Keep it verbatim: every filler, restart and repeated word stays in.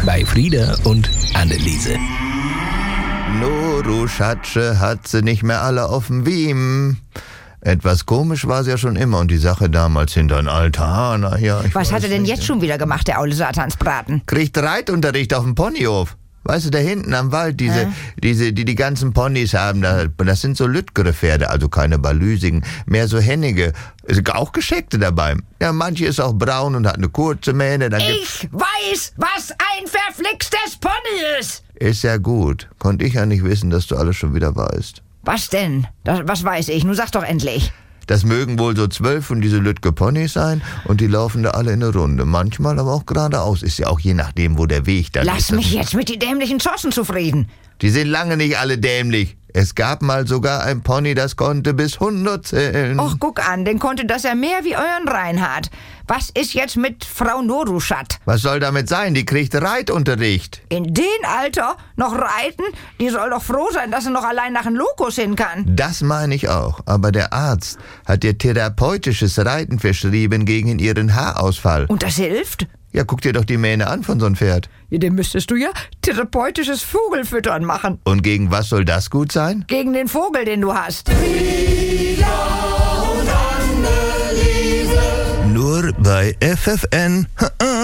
bei Frieda und Anneliese. Noru Schatsche hat sie nicht mehr alle auf dem Wiem. Etwas komisch war sie ja schon immer und die Sache damals hinter ein Altar, na ja. ich Was weiß hat er denn nicht. jetzt schon wieder gemacht, der aule Satansbraten? Kriegt Reitunterricht auf dem Ponyhof. Weißt du, da hinten am Wald, diese, Hä? diese, die die ganzen Ponys haben, da- das sind so lüttgere Pferde, also keine balüsigen, mehr so hennige, ist auch gescheckte dabei. Ja, manche ist auch braun und hat eine kurze Mähne, dann gibt's... Ich weiß, was ein verflixtes Pony ist! Ist ja gut. Konnte ich ja nicht wissen, dass du alles schon wieder weißt. Was denn? Das, was weiß ich? Nun sag doch endlich. Das mögen wohl so zwölf von diese Lütge Ponys sein und die laufen da alle in eine Runde. Manchmal aber auch geradeaus. Ist ja auch je nachdem, wo der Weg dann Lass ist. mich jetzt mit die dämlichen Zossen zufrieden. Die sind lange nicht alle dämlich. Es gab mal sogar ein Pony, das konnte bis hundert zählen. Och, guck an, den konnte das ja mehr wie euren Reinhard. Was ist jetzt mit Frau Noruschat? Was soll damit sein? Die kriegt Reitunterricht. In dem Alter noch reiten? Die soll doch froh sein, dass sie noch allein nach dem Lokus hin kann. Das meine ich auch. Aber der Arzt hat ihr therapeutisches Reiten verschrieben gegen ihren Haarausfall. Und das hilft? Ja, guck dir doch die Mähne an von so einem Pferd. Ja, dem müsstest du ja therapeutisches Vogelfüttern machen. Und gegen was soll das gut sein? Gegen den Vogel, den du hast. Nur bei F F N.